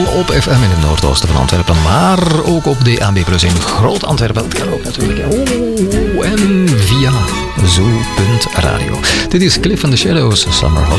op FM in het noordoosten van Antwerpen, maar ook op DAB+ in Groot Antwerpen. Dat kan ook natuurlijk. En via Zo.radio. Dit is Cliff and the Shadows, Summer Holiday.